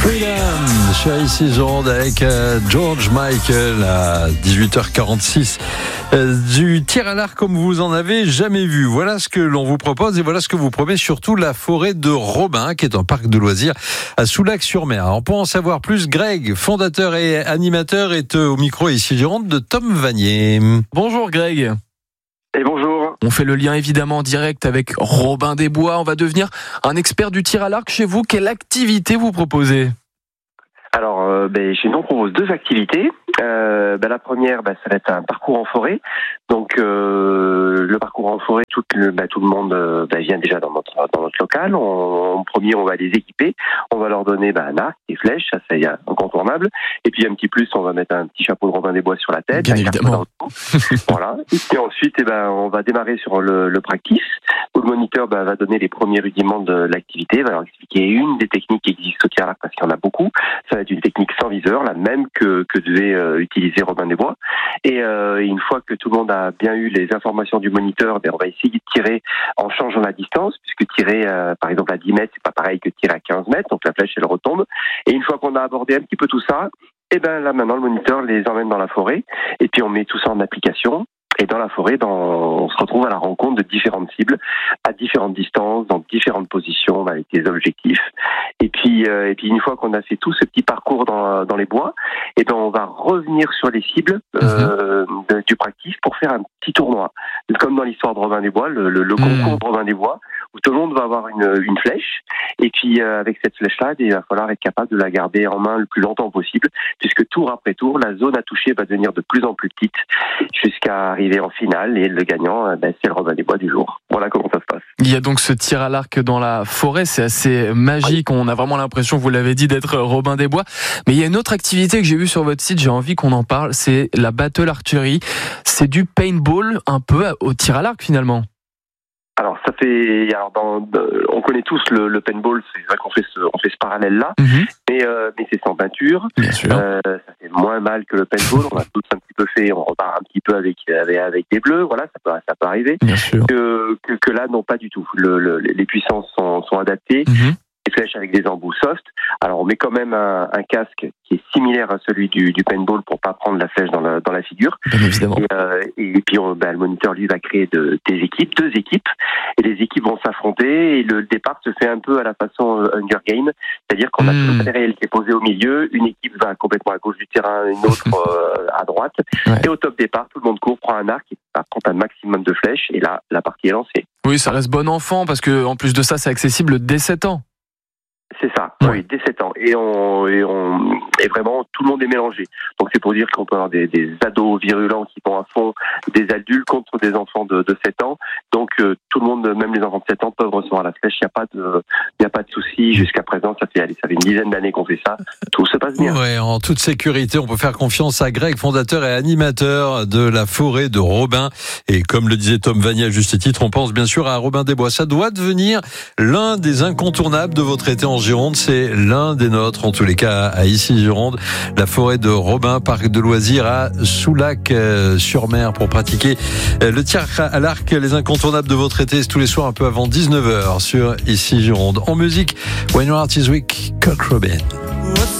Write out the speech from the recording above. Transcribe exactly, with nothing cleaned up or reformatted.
Freedom sur ici Gironde avec euh, George Michael à dix-huit heures quarante-six. Euh, du tir à l'arc comme vous en avez jamais vu. Voilà ce que l'on vous propose et voilà ce que vous promet surtout la forêt de Robin, qui est un parc de loisirs à Soulac-sur-Mer. Alors pour en savoir plus, Greg, fondateur et animateur, est au micro ici Gironde de Tom Vanier. Bonjour Greg. Et bonjour. On fait le lien évidemment en direct avec Robin des Bois. On va devenir un expert du tir à l'arc chez vous. Quelle activité vous proposez ? Alors, euh, ben, chez nous, on propose deux activités. Euh, ben, la première, ben, ça va être un parcours en forêt. Donc, euh, le parcours en forêt, tout le, ben, tout le monde euh, ben, vient déjà dans notre dans notre local. On, en premier, on va les équiper. On va leur donner ben, un arc, des flèches, ça c'est incontournable. Et puis un petit plus, on va mettre un petit chapeau de Robin des Bois sur la tête. Bien évidemment. Voilà. Et ensuite, eh ben, on va démarrer sur le, le practice, où le moniteur ben, va donner les premiers rudiments de l'activité, va leur expliquer une des techniques qui existent au tir à l'arc parce qu'il y en a beaucoup. Ça va être une technique sans viseur, la même que que devait euh, utiliser Robin des Bois. Et euh, une fois que tout le monde a bien eu les informations du moniteur, ben, on va essayer de tirer en changeant la distance, puisque tirer euh, par exemple à dix mètres, c'est pas pareil que tirer à quinze mètres, donc la flèche elle retombe. Et une fois qu'on a abordé un petit peu tout ça, et ben là maintenant le moniteur les emmène dans la forêt, et puis on met tout ça en application. Et dans la forêt, dans, on se retrouve à la rencontre de différentes cibles, à différentes distances, dans différentes positions, avec des objectifs. Et puis, euh, et puis une fois qu'on a fait tout ce petit parcours dans, dans les bois, et ben on va revenir sur les cibles euh, mm-hmm. de, du practice pour faire un petit tournoi. Comme dans l'histoire de Robin des Bois, le, le, le concours mm. de Robin des Bois, où tout le monde va avoir une, une flèche. Et puis euh, avec cette flèche-là, il va falloir être capable de la garder en main le plus longtemps possible, puisque tour après tour, la zone à toucher va devenir de plus en plus petite, jusqu'à arriver en finale, et le gagnant, ben, c'est le Robin des Bois du jour. Voilà comment ça se passe. Il y a donc ce tir à l'arc dans la forêt, c'est assez magique. Oui. On a vraiment l'impression, vous l'avez dit, d'être Robin des Bois. Mais il y a une autre activité que j'ai vue sur votre site, j'ai envie qu'on en parle, c'est la battle archery. C'est du paintball un peu au tir à l'arc finalement. Alors ça fait, alors dans, on connaît tous le, le paintball, c'est vrai qu'on fait ce, on fait ce parallèle là, mm-hmm. mais euh, mais c'est sans peinture. Bien sûr. Euh, ça fait moins mal que le paintball. On a tous un petit peu fait, on repart un petit peu avec avec, avec des bleus, voilà, ça peut ça peut arriver. Bien sûr. Que, que que là non pas du tout. Le, le, les puissances sont sont adaptées. Mm-hmm. Les flèches avec des embouts soft. Alors on met quand même un, un casque qui est similaire à celui du, du paintball pour pas prendre la flèche dans la, dans la figure. Bien évidemment. Et, euh, et puis on, ben, le moniteur lui va créer de, des équipes, deux équipes, et les équipes vont s'affronter. Et le départ se fait un peu à la façon euh, Hunger Games, c'est-à-dire qu'on a mmh. tout le matériel qui est posé au milieu. Une équipe va complètement à gauche du terrain, une autre euh, à droite. Ouais. Et au top départ, tout le monde court, prend un arc, et prend un maximum de flèches. Et là, la partie est lancée. Oui, ça reste bon enfant parce que en plus de ça, c'est accessible dès sept ans. C'est ça, ouais. Oui, dès sept ans. Et on, et on, et vraiment, tout le monde est mélangé. Donc c'est pour dire qu'on peut avoir des, des ados virulents qui vont à fond, des adultes contre des enfants de, de sept ans. Donc euh, tout le monde, même les enfants de sept ans, peuvent recevoir la flèche. Il n'y a pas de, il y a pas de souci. Jusqu'à présent, ça fait, allez, ça fait une dizaine d'années qu'on fait ça. Tout se passe bien. Ouais, en toute sécurité, on peut faire confiance à Greg, fondateur et animateur de la forêt de Robin. Et comme le disait Tom Vanier à juste titre, on pense bien sûr à Robin des Bois. Ça doit devenir l'un des incontournables de votre été en Gironde, c'est l'un des nôtres, en tous les cas à ici Gironde, la forêt de Robin, parc de loisirs à Soulac-sur-Mer pour pratiquer le tir à l'arc, les incontournables de votre été, c'est tous les soirs un peu avant dix-neuf heures sur ici Gironde. En musique, When Your Heart Is Weak, Kurt Cobain.